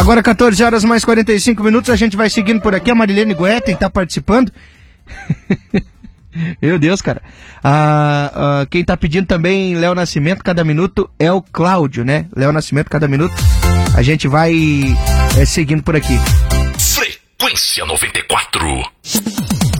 Agora 14 horas mais 45 minutos, a gente vai seguindo por aqui. A Marilene Goetten tá participando. Meu Deus, cara. Quem tá pedindo também Léo Nascimento, cada minuto, é o Cláudio, né? Léo Nascimento, cada minuto. A gente vai seguindo por aqui. Frequência 94.